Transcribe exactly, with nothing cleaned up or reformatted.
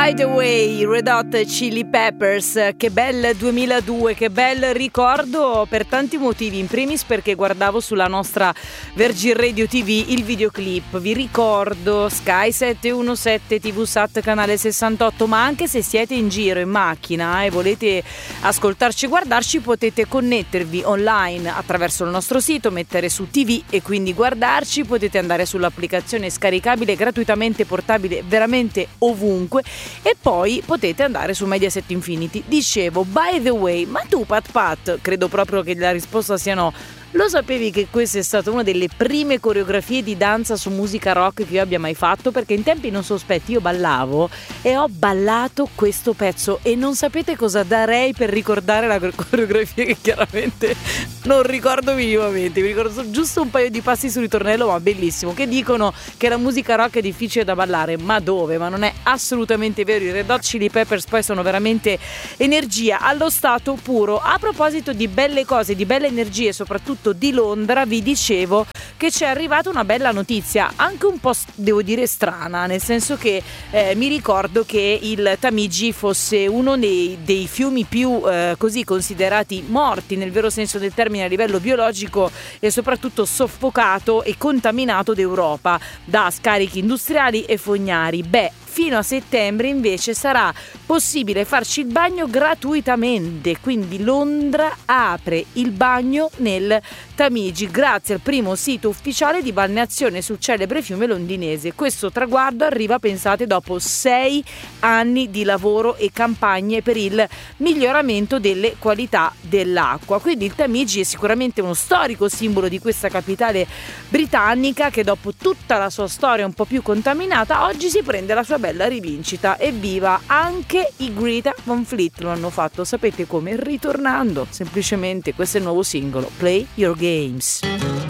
By the way, Red Hot Chili Peppers, che bel duemiladue, che bel ricordo per tanti motivi. In primis perché guardavo sulla nostra Virgin Radio ti vu il videoclip. Vi ricordo Sky settecentoundicesette, ti vu Sat canale sessantotto, ma anche se siete in giro in macchina e volete ascoltarci e guardarci, potete connettervi online attraverso il nostro sito, mettere su ti vu e quindi guardarci. Potete andare sull'applicazione scaricabile gratuitamente, portabile veramente ovunque, e poi potete andare su Mediaset Infinity. Dicevo, by the way, ma tu Pat Pat, credo proprio che la risposta sia no, lo sapevi che questa è stata una delle prime coreografie di danza su musica rock che io abbia mai fatto? Perché in tempi non sospetti io ballavo e ho ballato questo pezzo e non sapete cosa darei per ricordare la coreografia, che chiaramente non ricordo minimamente. Mi ricordo giusto un paio di passi sul ritornello, ma bellissimo. Che dicono che la musica rock è difficile da ballare, ma dove? Ma non è assolutamente vero. I Red Hot Chili Peppers poi sono veramente energia allo stato puro. A proposito di belle cose, di belle energie, soprattutto di Londra, vi dicevo che c'è arrivata una bella notizia, anche un po' devo dire strana, nel senso che eh, mi ricordo che il Tamigi fosse uno dei, dei fiumi più eh, così considerati morti nel vero senso del termine a livello biologico, e soprattutto soffocato e contaminato d'Europa da scarichi industriali e fognari. Beh, fino a settembre invece sarà possibile farci il bagno gratuitamente, quindi Londra apre il bagno nel Tamigi grazie al primo sito ufficiale di balneazione sul celebre fiume londinese. Questo traguardo arriva, pensate, dopo sei anni di lavoro e campagne per il miglioramento delle qualità dell'acqua. Quindi il Tamigi è sicuramente uno storico simbolo di questa capitale britannica che, dopo tutta la sua storia un po' più contaminata, oggi si prende la sua bella rivincita. Evviva, anche i Greta Van Fleet lo hanno fatto, sapete come? Ritornando semplicemente. Questo è il nuovo singolo, Play Your Games.